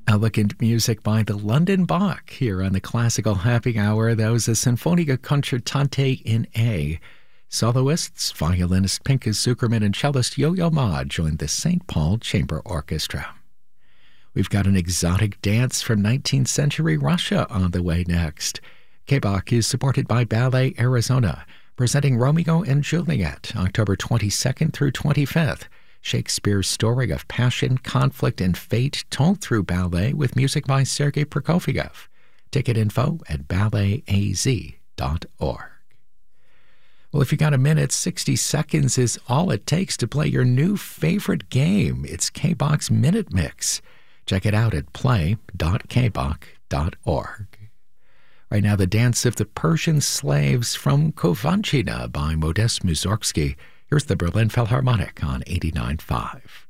Elegant music by the London Bach here on the Classical Happy Hour. That was a Sinfonia Concertante in A. Soloists, violinist Pinchas Zukerman and cellist Yo-Yo Ma joined the St. Paul Chamber Orchestra. We've got an exotic dance from 19th century Russia on the way next. K-Bach is supported by Ballet Arizona, presenting Romeo and Juliet, October 22nd through 25th. Shakespeare's story of passion, conflict, and fate told through ballet with music by Sergei Prokofiev. Ticket info at balletaz.org. Well, if you got a minute, 60 seconds is all it takes to play your new favorite game. It's K-Bach's Minute Mix. Check it out at play.kbach.org. Right now, the Dance of the Persian Slaves from Kovanchina by Modest Mussorgsky. Here's the Berlin Philharmonic on 89.5.